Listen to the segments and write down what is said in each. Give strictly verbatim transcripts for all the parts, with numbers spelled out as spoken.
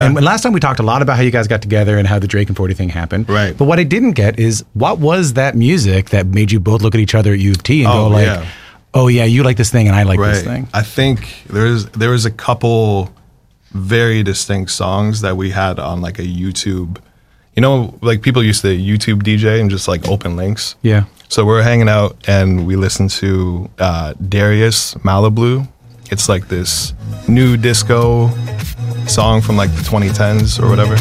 And last time we talked a lot about how you guys got together and how the Drake and forty thing happened. Right. But what I didn't get is what was that music that made you both look at each other at U of T and Oh, go like, yeah. oh yeah, you like this thing and I like Right. this thing. I think there's there was a couple very distinct songs that we had on like a YouTube. You know, like people used to YouTube D J and just like open links. Yeah. So we were hanging out and we listened to uh, Darius Malibu. It's like this new disco song from like the twenty tens or whatever.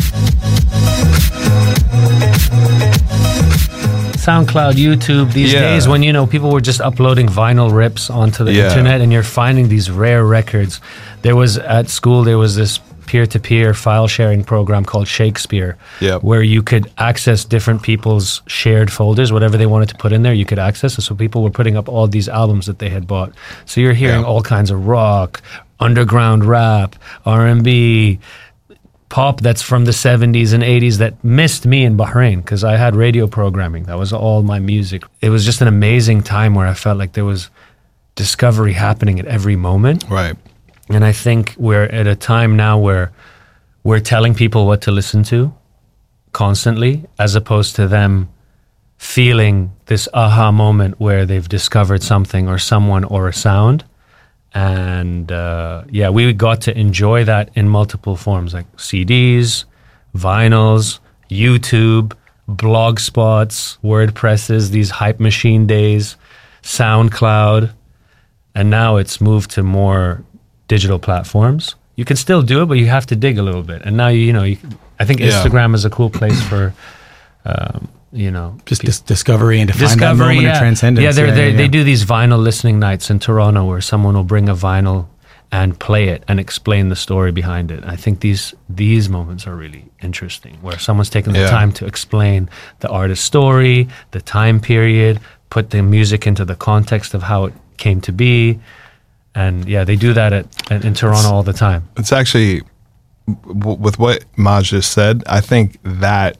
SoundCloud, YouTube, these Yeah. days when, you know, people were just uploading vinyl rips onto the Yeah. internet and you're finding these rare records. There was, at school, there was this peer-to-peer file sharing program called Shakespeare, Yep. where you could access different people's shared folders, whatever they wanted to put in there, you could access it. So people were putting up all these albums that they had bought. So you're hearing Yeah. all kinds of rock, underground rap, R and B, pop that's from the seventies and eighties that missed me in Bahrain because I had radio programming. That was all my music. It was just an amazing time where I felt like there was discovery happening at every moment. Right. And I think we're at a time now where we're telling people what to listen to constantly, as opposed to them feeling this aha moment where they've discovered something or someone or a sound. And uh, yeah, we got to enjoy that in multiple forms, like C Ds, vinyls, YouTube, blog spots, WordPresses, these hype machine days, SoundCloud. And now it's moved to more digital platforms. You can still do it, but you have to dig a little bit. And now, you know, you, I think Yeah. Instagram is a cool place for, um, you know, Just dis- discovery and to find that discovery, moment yeah. of transcendence. Yeah, they're, yeah, they're, yeah. they do these vinyl listening nights in Toronto where someone will bring a vinyl and play it and explain the story behind it. I think these these moments are really interesting, where someone's taken the Yeah. time to explain the artist's story, the time period, put the music into the context of how it came to be. And yeah, they do that at, at in Toronto all the time. It's actually, w- with what Maj just said, I think that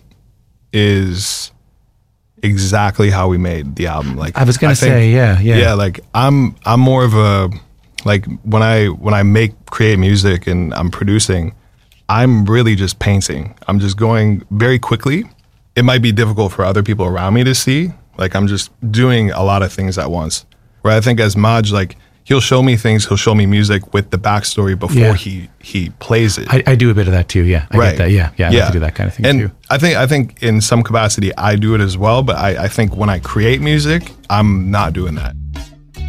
is exactly how we made the album. Like I was gonna think- say, yeah, yeah. yeah. Like I'm, I'm more of a, like when I when I make create music and I'm producing, I'm really just painting. I'm just going very quickly. It might be difficult for other people around me to see. Like I'm just doing a lot of things at once. Where I think as Maj, like he'll show me things, he'll show me music with the backstory before Yeah. he he plays it. I, I do a bit of that too. Yeah, I Right. get that. Yeah, yeah, I like to do that kind of thing and too. I think I think in some capacity I do it as well, but I, I think when I create music, I'm not doing that.